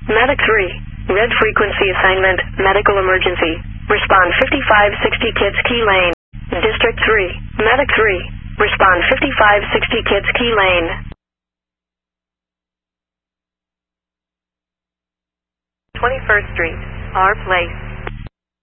Medic 3. Red frequency assignment, medical emergency. Respond 5560 Kids Key Lane. District 3. Medic 3. Respond 5560 Kids Key Lane. 21st Street, our place.